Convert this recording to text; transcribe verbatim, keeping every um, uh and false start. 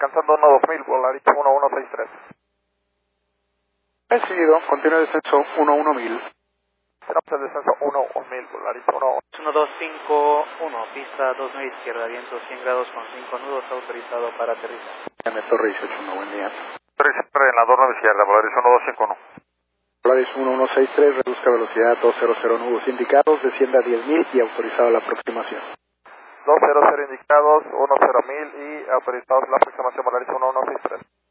alcanzando uno dos mil, Volaris uno uno seis tres. Recibido, continúa el descenso uno uno mil. Tenemos el descenso uno uno mil, Volaris uno uno dos cinco uno, pista dos nueve izquierda, viento cien grados con cinco nudos, autorizado para aterrizar. En Torre dieciocho uno, buen día. Torre en la dos nueve izquierda, Volaris uno dos cinco uno. Volaris uno uno seis tres, reduzca velocidad doscientos nudos indicados, descienda a diez mil y autorizado la aproximación. doscientos indicados, uno cero mil y autorizados la aproximación, Volaris uno uno seis tres.